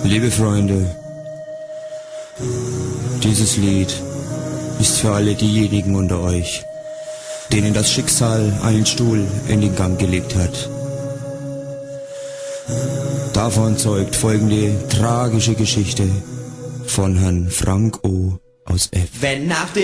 Liebe Freunde, dieses Lied ist für alle diejenigen unter euch, denen das Schicksal einen Stuhl in den Gang gelegt hat. Davon zeugt folgende tragische Geschichte von Herrn Frank O. aus F. Wenn nach